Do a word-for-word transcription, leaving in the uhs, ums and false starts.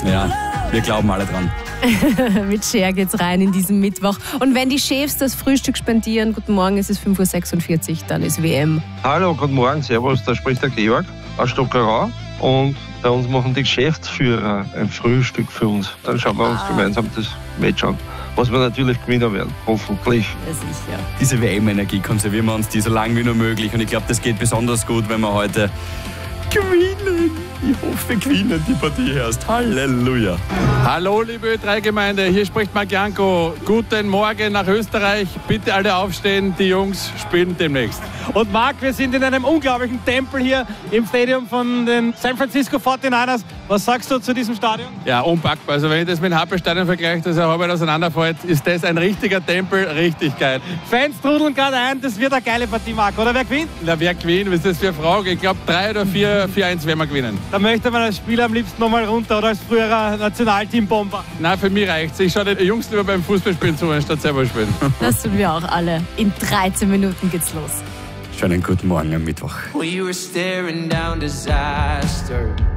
Ja, wir glauben alle dran. Mit Cher geht's rein in diesen Mittwoch. Und wenn die Chefs das Frühstück spendieren, guten Morgen, es ist fünf Uhr sechsundvierzig, dann ist W M. Hallo, guten Morgen, servus, da spricht der Georg aus Stockerau. Und bei uns machen die Geschäftsführer ein Frühstück für uns. Dann schauen wir uns ah. gemeinsam das Match an. Was wir natürlich gewinnen werden, hoffentlich. Ja, sicher. Diese W M-Energie konservieren wir uns die so lange wie nur möglich. Und ich glaube, das geht besonders gut, wenn wir heute gewinnen. Ich hoffe, wir gewinnen die Partie erst. Halleluja. Hallo, liebe Ö drei Gemeinde, hier spricht Marc Janko. Guten Morgen nach Österreich. Bitte alle aufstehen, die Jungs spielen demnächst. Und Marc, wir sind in einem unglaublichen Tempel hier im Stadion von den San Francisco forty-niners. Was sagst du zu diesem Stadion? Ja, unpackbar. Also wenn ich das mit dem H P-Stadion vergleiche, das ja halb auseinanderfällt, ist das ein richtiger Tempel, richtig geil. Fans trudeln gerade ein, das wird eine geile Partie, Marc. Oder wer gewinnt? Na, wer gewinnt? Was ist das für eine Frage? Ich glaube, drei oder vier, vier eins werden wir gewinnen. Da möchte man als Spieler am liebsten nochmal runter oder als früherer Nationalteam-Bomber. Nein, für mich reicht's. Ich schaue den Jungs lieber beim Fußballspielen zu, anstatt selber spielen. Das tun wir auch alle. In dreizehn Minuten geht's los. Schönen guten Morgen am Mittwoch. We were staring down disaster.